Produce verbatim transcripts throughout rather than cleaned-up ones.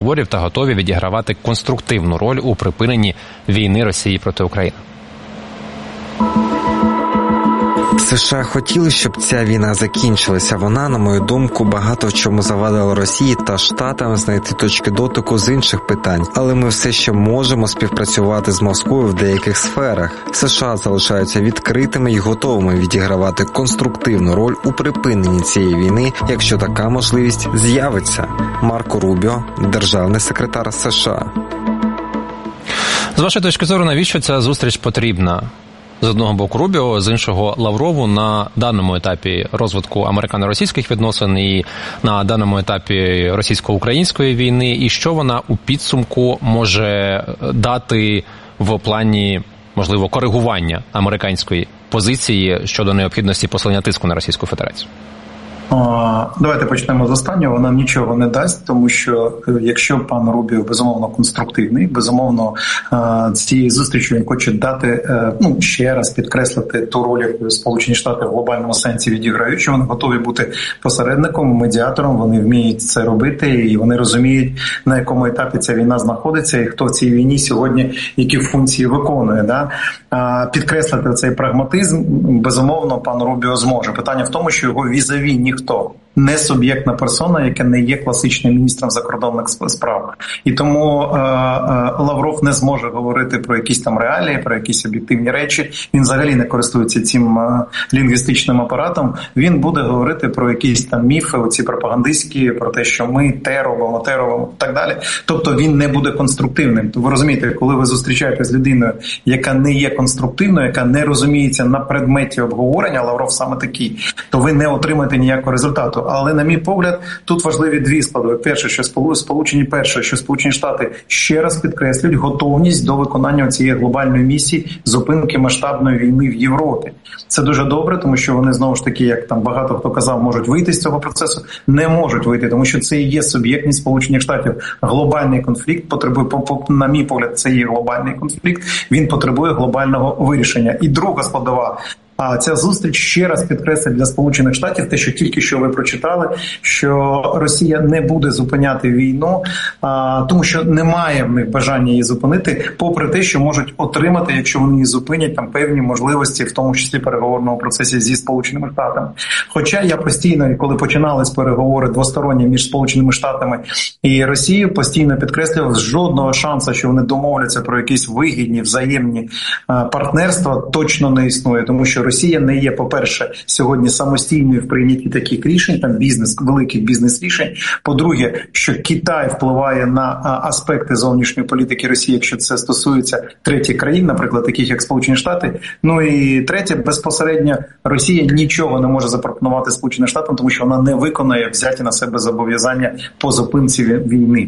переговорів та готові відігравати конструктивну роль у припиненні війни Росії проти України. США хотіли, щоб ця війна закінчилася. Вона, на мою думку, багато в чому завадила Росії та Штатам знайти точки дотику з інших питань. Але ми все ще можемо співпрацювати з Москвою в деяких сферах. США залишаються відкритими і готовими відігравати конструктивну роль у припиненні цієї війни, якщо така можливість з'явиться. Марко Рубіо, державний секретар США. З вашої точки зору, навіщо ця зустріч потрібна? З одного боку Рубіо, з іншого Лаврову на даному етапі розвитку американо-російських відносин і на даному етапі російсько-української війни, і що вона у підсумку може дати в плані, можливо, коригування американської позиції щодо необхідності посилення тиску на Російську Федерацію? Давайте почнемо з останнього. Вона нічого не дасть, тому що якщо пан Рубіо безумовно конструктивний, безумовно цією зустрічю він хоче дати, ну, ще раз підкреслити ту роль, яку Сполучені Штати в глобальному сенсі відіграють, що вони готові бути посередником, медіатором, вони вміють це робити і вони розуміють, на якому етапі ця війна знаходиться і хто в цій війні сьогодні які функції виконує. Да? Підкреслити цей прагматизм, безумовно, пан Рубіо зможе. Питання в тому, що його візаві ніхто. Не суб'єктна персона, яка не є класичним міністром закордонних справ. І тому е, е, Лавров не зможе говорити про якісь там реалії, про якісь об'єктивні речі. Він взагалі не користується цим е, лінгвістичним апаратом. Він буде говорити про якісь там міфи, оці пропагандистські, про те, що ми те робимо, те робимо, і так далі. Тобто він не буде конструктивним. Ви розумієте, коли ви зустрічаєтесь з людиною, яка не є конструктивною, яка не розуміється на предметі обговорення, Лавров саме такий, то ви не отримаєте ніякого результату. Але, на мій погляд, тут важливі дві складові. Перше, що Сполучені, перше, що Сполучені Штати ще раз підкреслюють готовність до виконання цієї глобальної місії зупинки масштабної війни в Європі. Це дуже добре, тому що вони, знову ж таки, як там багато хто казав, можуть вийти з цього процесу. Не можуть вийти, тому що це і є суб'єктність Сполучених Штатів. Глобальний конфлікт потребує, на мій погляд, це є глобальний конфлікт. Він потребує глобального вирішення. І друга складова. А ця зустріч ще раз підкреслить для Сполучених Штатів те, що тільки що ви прочитали, що Росія не буде зупиняти війну, а, тому що немає в них бажання її зупинити, попри те, що можуть отримати, якщо вони її зупинять, там певні можливості, в тому числі переговорного процесі зі Сполученими Штатами. Хоча я постійно, коли починались переговори двосторонні між Сполученими Штатами і Росією, постійно підкреслював, жодного шансу, що вони домовляться про якісь вигідні, взаємні а, партнерства, точно не існує, тому що Росія не є, по-перше, сьогодні самостійною в прийнятті таких рішень, там бізнес, великих бізнес-рішень. По-друге, що Китай впливає на аспекти зовнішньої політики Росії, якщо це стосується третіх країн, наприклад, таких як Сполучені Штати. Ну і третє, безпосередньо Росія нічого не може запропонувати Сполученим Штатам, тому що вона не виконує взяті на себе зобов'язання по зупинці війни.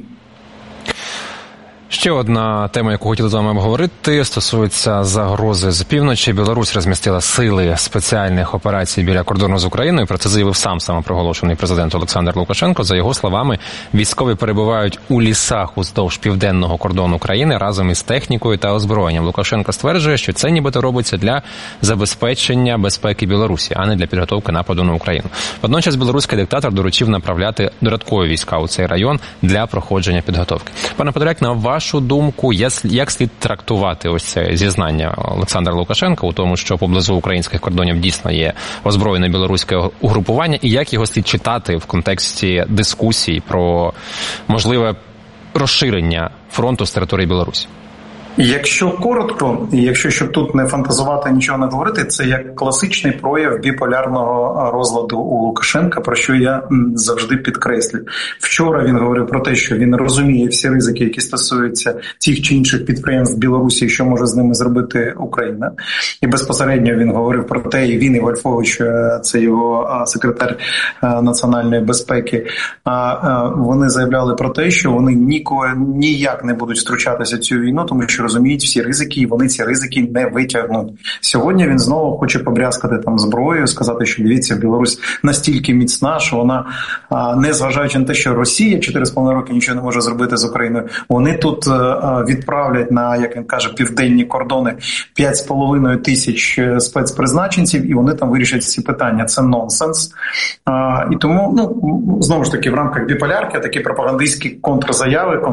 Ще одна тема, яку хотіли з вами обговорити, стосується загрози з півночі. Білорусь розмістила сили спеціальних операцій біля кордону з Україною. Про це заявив сам самопроголошений президент Олександр Лукашенко. За його словами, військові перебувають у лісах уздовж південного кордону країни разом із технікою та озброєнням. Лукашенко стверджує, що це нібито робиться для забезпечення безпеки Білорусі, а не для підготовки нападу на Україну. Водночас білоруський диктатор доручив направляти додаткові війська у цей район для проходження підготовки. Пане Подоляк, на ваш вашу думку, як слід трактувати ось це зізнання Олександра Лукашенка у тому, що поблизу українських кордонів дійсно є озброєне білоруське угрупування, і як його слід читати в контексті дискусій про можливе розширення фронту з території Білорусі? Якщо коротко, і якщо щоб тут не фантазувати, нічого не говорити, це як класичний прояв біполярного розладу у Лукашенка, про що я завжди підкреслюю. Вчора він говорив про те, що він розуміє всі ризики, які стосуються тих чи інших підприємств Білорусі, що може з ними зробити Україна. І безпосередньо він говорив про те, і він, і Вольфович, це його секретар національної безпеки, вони заявляли про те, що вони ніколи ніяк не будуть втручатися в цю війну, тому що розуміють всі ризики, і вони ці ризики не витягнуть. Сьогодні він знову хоче побрязкати там зброєю, сказати, що дивіться, Білорусь настільки міцна, що вона, незважаючи на те, що Росія чотири з половиною роки нічого не може зробити з Україною, вони тут відправлять на, як він каже, південні кордони п'ять з половиною тисяч спецпризначенців, і вони там вирішать ці питання. Це нонсенс. І тому, ну, знову ж таки, в рамках біполярки такі пропагандистські контрзаяви,